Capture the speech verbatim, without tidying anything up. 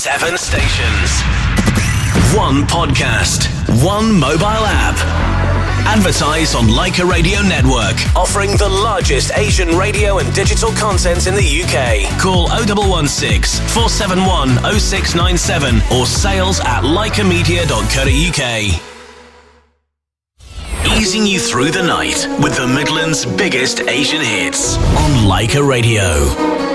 Seven stations. One podcast. One mobile app. Advertise on Leica Radio Network, offering the largest Asian radio and digital content in the U K. Call oh one one six, four seven one, oh six nine seven or sales at leica media dot co dot uk. Easing you through the night with the Midlands' biggest Asian hits on Leica Radio.